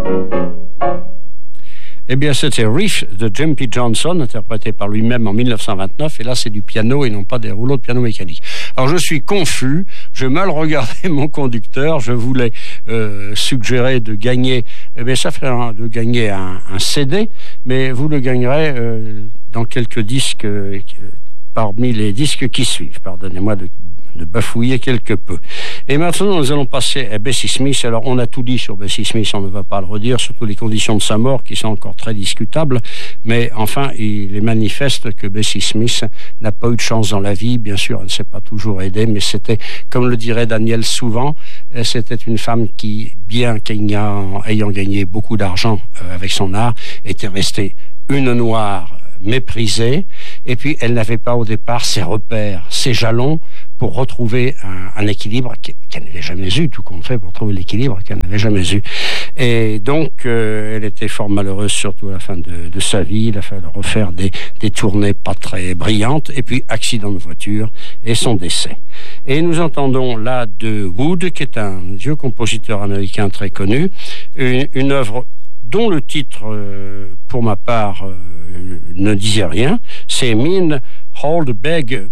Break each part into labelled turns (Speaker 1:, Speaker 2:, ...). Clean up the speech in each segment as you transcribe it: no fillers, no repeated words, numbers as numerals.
Speaker 1: Eh bien, c'était Reef de Jimpy Johnson, interprété par lui-même en 1929. Et là, c'est du piano et non pas des rouleaux de piano mécanique. Alors, je suis confus. J'ai mal regardé mon conducteur. Je voulais suggérer de gagner, ça ferait de gagner un CD, mais vous le gagnerez dans quelques disques parmi les disques qui suivent. Pardonnez-moi de bafouiller quelque peu. Et maintenant, nous allons passer à Bessie Smith. Alors, on a tout dit sur Bessie Smith, on ne va pas le redire, surtout les conditions de sa mort qui sont encore très discutables. Mais enfin, il est manifeste que Bessie Smith n'a pas eu de chance dans la vie. Bien sûr, elle ne s'est pas toujours aidée, mais c'était, comme le dirait Daniel souvent, c'était une femme qui, bien qu'ayant gagné beaucoup d'argent avec son art, était restée une noire méprisée, et puis elle n'avait pas au départ ses repères, ses jalons pour retrouver un équilibre qu'elle n'avait jamais eu, tout compte fait pour trouver l'équilibre qu'elle n'avait jamais eu. Et donc elle était fort malheureuse, surtout à la fin de sa vie. Il a fallu refaire des tournées pas très brillantes, et puis accident de voiture et son décès. Et nous entendons là de Wood, qui est un vieux compositeur américain très connu, une œuvre dont le titre, pour ma part, ne disait rien. C'est Mean Old Bed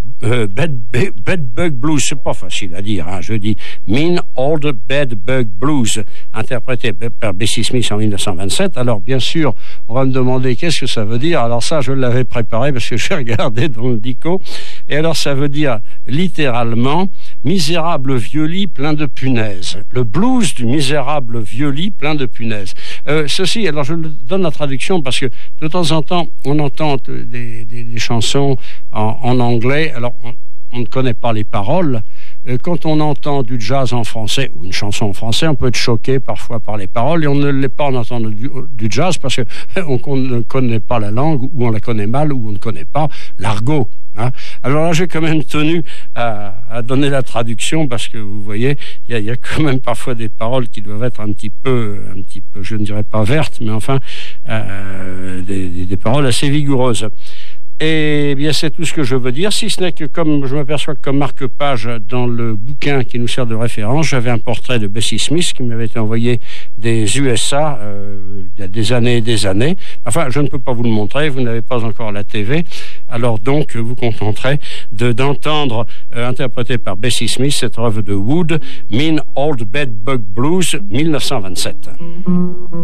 Speaker 1: Bug Blues. C'est pas facile à dire, hein. Je dis Mean Old Bed Bug Blues, interprété par Bessie Smith en 1927. Alors, bien sûr, on va me demander qu'est-ce que ça veut dire. Alors ça, je l'avais préparé parce que j'ai regardé dans le dico. Et alors, ça veut dire littéralement misérable vieux lit plein de punaises. Le blues du misérable vieux lit plein de punaises. Ceci, alors je donne la traduction parce que de temps en temps, on entend des chansons en anglais. Alors, on ne connaît pas les paroles. Quand on entend du jazz en français ou une chanson en français, on peut être choqué parfois par les paroles, et on ne l'est pas en entendant du jazz parce qu'on ne connaît pas la langue, ou on la connaît mal, ou on ne connaît pas l'argot. Hein. Alors là, j'ai quand même tenu à donner la traduction parce que vous voyez, il y a quand même parfois des paroles qui doivent être un petit peu, je ne dirais pas vertes, mais enfin des paroles assez vigoureuses. Et bien, c'est tout ce que je veux dire, si ce n'est que, comme je m'aperçois que comme marque-page dans le bouquin qui nous sert de référence, j'avais un portrait de Bessie Smith qui m'avait été envoyé des USA il y a des années et des années. Enfin, je ne peux pas vous le montrer, vous n'avez pas encore la TV, alors donc vous contenterez d'entendre interprété par Bessie Smith cette œuvre de Wood, Mean Old Bed Bug Blues, 1927.